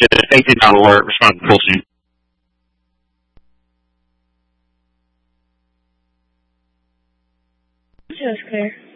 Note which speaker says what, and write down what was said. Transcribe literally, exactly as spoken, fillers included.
Speaker 1: Thank you, Donald Alert. Respond to full soon.
Speaker 2: Just clear.